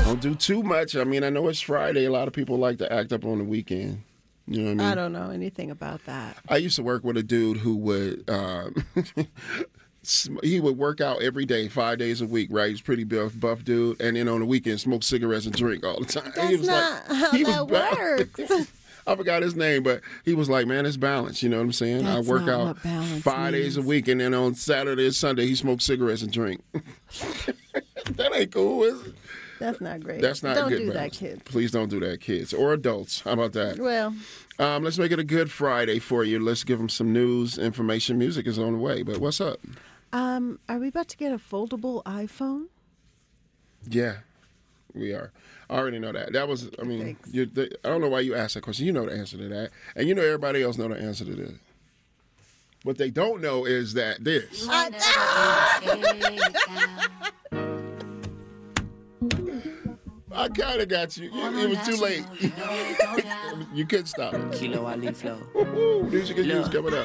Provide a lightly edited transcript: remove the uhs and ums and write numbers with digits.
Don't do too much. I mean, I know it's Friday. A lot of people like to act up on the weekend. You know what I mean? I don't know anything about that. I used to work with a dude who would he would work out every day, 5 days a week. Right? He's a pretty buff dude, and then on the weekend smoke cigarettes and drink all the time. That's not how that works. I forgot his name, but he was like, "Man, it's balance." You know what I'm saying? That's I work not out what balance 5 days a means. week, and then on Saturday and Sunday he smokes cigarettes and drink. That ain't cool, is it? That's not great. That's not Don't good do that, balance. kids. Please don't do that, kids or adults. How about that? Well, Let's make it a good Friday for you. Let's give them some news, information. Music is on the way, but what's up? are we about to get a foldable iPhone? Yeah, we are. I already know that. That was, I mean, Thanks. I don't know why you asked that question. You know the answer to that. And you know everybody else know the answer to this. What they don't know is that this. I kind of got you. It was too late. You couldn't stop it. Kilo Ali flow. Music and news coming up.